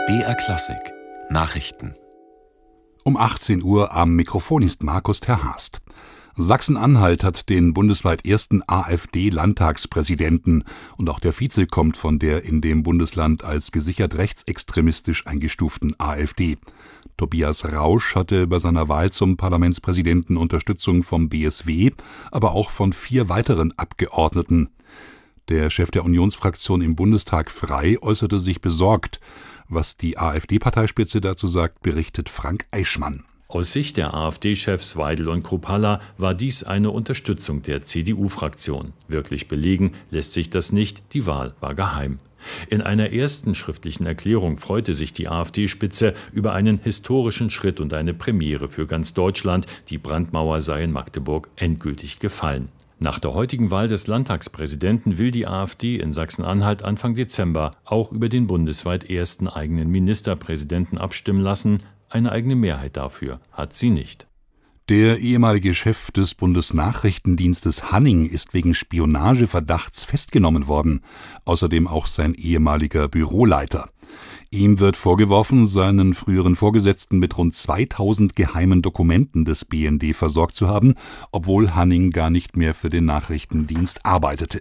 BR Klassik Nachrichten. Um 18 Uhr am Mikrofon ist Markus Terhast. Sachsen-Anhalt hat den bundesweit ersten AfD-Landtagspräsidenten und auch der Vize kommt von der in dem Bundesland als gesichert rechtsextremistisch eingestuften AfD. Tobias Rausch hatte bei seiner Wahl zum Parlamentspräsidenten Unterstützung vom BSW, aber auch von 4 weiteren Abgeordneten. Der Chef der Unionsfraktion im Bundestag Frei äußerte sich besorgt. Was die AfD-Parteispitze dazu sagt, berichtet Frank Eichmann. Aus Sicht der AfD-Chefs Weidel und Kruppalla war dies eine Unterstützung der CDU-Fraktion. Wirklich belegen lässt sich das nicht, die Wahl war geheim. In einer ersten schriftlichen Erklärung freute sich die AfD-Spitze über einen historischen Schritt und eine Premiere für ganz Deutschland. Die Brandmauer sei in Magdeburg endgültig gefallen. Nach der heutigen Wahl des Landtagspräsidenten will die AfD in Sachsen-Anhalt Anfang Dezember auch über den bundesweit ersten eigenen Ministerpräsidenten abstimmen lassen. Eine eigene Mehrheit dafür hat sie nicht. Der ehemalige Chef des Bundesnachrichtendienstes Hanning ist wegen Spionageverdachts festgenommen worden, außerdem auch sein ehemaliger Büroleiter. Ihm wird vorgeworfen, seinen früheren Vorgesetzten mit rund 2000 geheimen Dokumenten des BND versorgt zu haben, obwohl Hanning gar nicht mehr für den Nachrichtendienst arbeitete.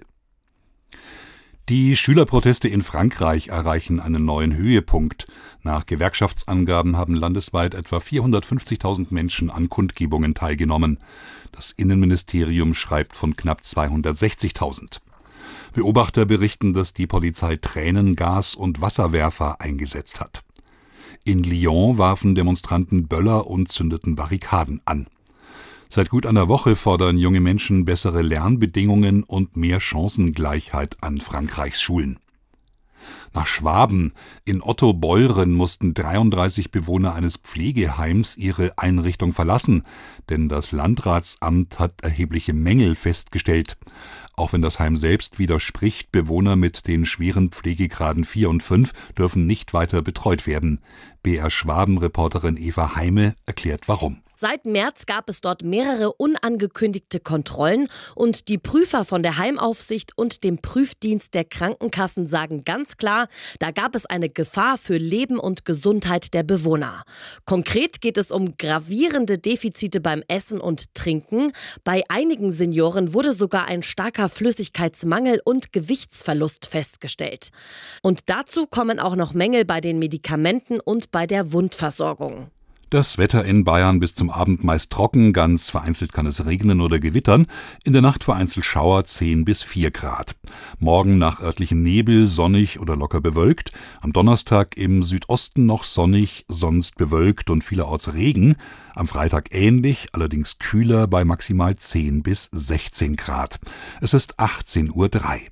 Die Schülerproteste in Frankreich erreichen einen neuen Höhepunkt. Nach Gewerkschaftsangaben haben landesweit etwa 450.000 Menschen an Kundgebungen teilgenommen. Das Innenministerium schreibt von knapp 260.000. Beobachter berichten, dass die Polizei Tränengas und Wasserwerfer eingesetzt hat. In Lyon warfen Demonstranten Böller und zündeten Barrikaden an. Seit gut einer Woche fordern junge Menschen bessere Lernbedingungen und mehr Chancengleichheit an Frankreichs Schulen. Nach Schwaben. In Ottobeuren mussten 33 Bewohner eines Pflegeheims ihre Einrichtung verlassen, denn das Landratsamt hat erhebliche Mängel festgestellt. Auch wenn das Heim selbst widerspricht, Bewohner mit den schweren Pflegegraden 4 und 5 dürfen nicht weiter betreut werden. BR Schwaben-Reporterin Eva Heime erklärt warum. Seit März gab es dort mehrere unangekündigte Kontrollen und die Prüfer von der Heimaufsicht und dem Prüfdienst der Krankenkassen sagen ganz klar, da gab es eine Gefahr für Leben und Gesundheit der Bewohner. Konkret geht es um gravierende Defizite beim Essen und Trinken. Bei einigen Senioren wurde sogar ein starker Flüssigkeitsmangel und Gewichtsverlust festgestellt. Und dazu kommen auch noch Mängel bei den Medikamenten und bei der Wundversorgung. Das Wetter in Bayern bis zum Abend meist trocken, ganz vereinzelt kann es regnen oder gewittern. In der Nacht vereinzelt Schauer 10 bis 4 Grad. Morgen nach örtlichem Nebel sonnig oder locker bewölkt. Am Donnerstag im Südosten noch sonnig, sonst bewölkt und vielerorts Regen. Am Freitag ähnlich, allerdings kühler bei maximal 10 bis 16 Grad. Es ist 18:03 Uhr.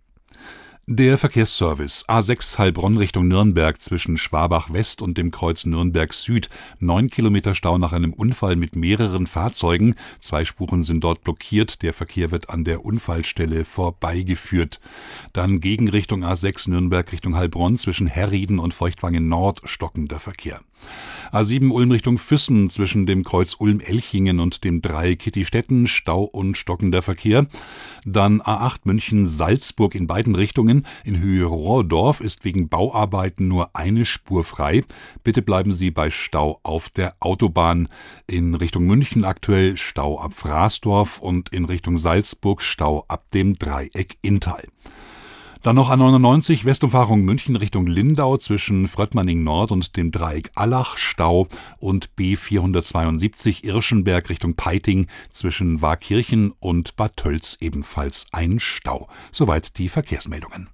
Der Verkehrsservice A6 Heilbronn Richtung Nürnberg zwischen Schwabach West und dem Kreuz Nürnberg Süd. 9 Kilometer Stau nach einem Unfall mit mehreren Fahrzeugen. 2 Spuren sind dort blockiert. Der Verkehr wird an der Unfallstelle vorbeigeführt. Dann Gegenrichtung A6 Nürnberg Richtung Heilbronn zwischen Herrieden und Feuchtwangen Nord stockender Verkehr. A7 Ulm Richtung Füssen zwischen dem Kreuz Ulm-Elchingen und dem Dreieck Kittistetten Stau und stockender Verkehr. Dann A8 München-Salzburg in beiden Richtungen. In Höhe Rohrdorf ist wegen Bauarbeiten nur eine Spur frei. Bitte bleiben Sie bei Stau auf der Autobahn. In Richtung München aktuell Stau ab Fraßdorf und in Richtung Salzburg Stau ab dem Dreieck Inntal. Dann noch A99 Westumfahrung München Richtung Lindau zwischen Fröttmanning Nord und dem Dreieck Allach Stau und B472 Irschenberg Richtung Peiting zwischen Waakirchen und Bad Tölz ebenfalls ein Stau. Soweit die Verkehrsmeldungen.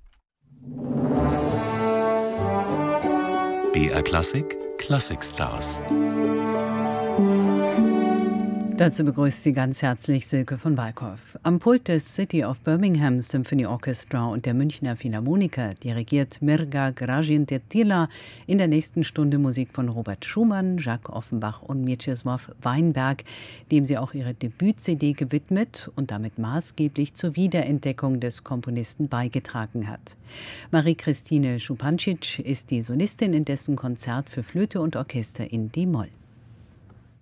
BR Klassik Klassikstars. Dazu begrüßt sie ganz herzlich Silke von Walkow. Am Pult des City of Birmingham Symphony Orchestra und der Münchner Philharmoniker dirigiert Mirga Gražinytė-Tyla in der nächsten Stunde Musik von Robert Schumann, Jacques Offenbach und Mieczysław Weinberg, dem sie auch ihre Debüt-CD gewidmet und damit maßgeblich zur Wiederentdeckung des Komponisten beigetragen hat. Marie-Christine Szupancic ist die Solistin in dessen Konzert für Flöte und Orchester in D-Moll.